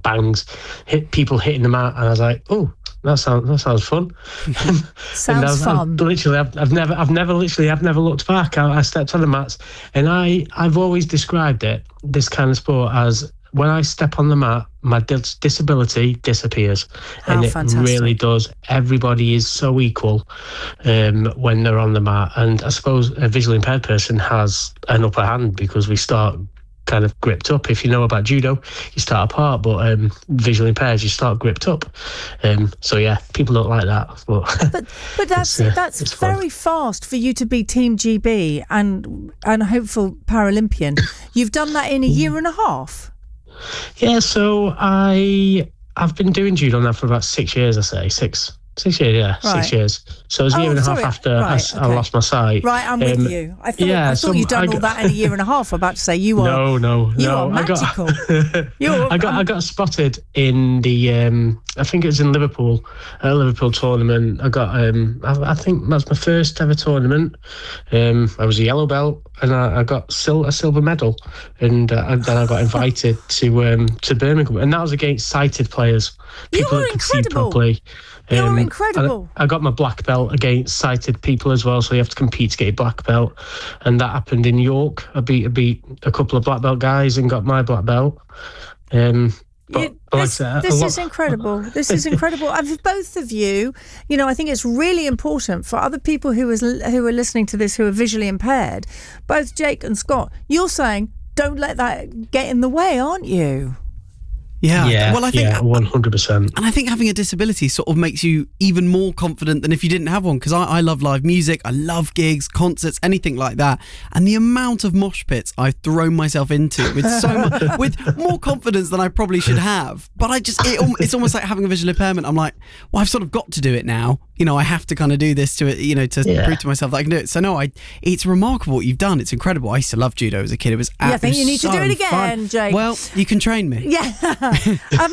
bangs, people hitting them out, and I was like, oh, that sounds fun. Sounds fun. I've never looked back. I stepped on the mats, and I've always described this kind of sport as, when I step on the mat, my disability disappears. And it really does. Everybody is so equal when they're on the mat. And I suppose a visually impaired person has an upper hand because we start kind of gripped up. If you know about judo, you start apart, but visually impaired, you start gripped up. So yeah, people don't like that. But that's very fast for you to be Team GB and hopeful Paralympian. You've done that in a year and a half. Yeah, so I've been doing judo now for about 6 years, I say. 6 years, yeah. Right. 6 years. So it was a year and a half after I lost my sight. Right, I'm with you. I thought you'd done all that in a year and a half. I'm about to say you are. No. You are magical. I got spotted in the I think it was in Liverpool, a Liverpool tournament. I got I think that was my first ever tournament. I was a yellow belt, and I got a silver medal, and then I got invited to Birmingham, and that was against sighted players, people that could see properly. You're incredible. I got my black belt against sighted people as well, so you have to compete to get your black belt, and that happened in York. I beat a couple of black belt guys and got my black belt. This is incredible. This is incredible. And for both of you, I think it's really important for other people who are listening to this who are visually impaired. Both Jake and Scott, you're saying don't let that get in the way, aren't you? Yeah. Well, I think 100%. And I think having a disability sort of makes you even more confident than if you didn't have one, because I love live music, I love gigs, concerts, anything like that. And the amount of mosh pits I've thrown myself into with more confidence than I probably should have. But it's almost like having a visual impairment. I'm like, well, I've sort of got to do it now. I have to kind of do this to prove to myself that I can do it. So no, it's remarkable what you've done. It's incredible. I used to love judo as a kid. It was I think you need to do it again, fun. Jake. Well, you can train me. Yeah.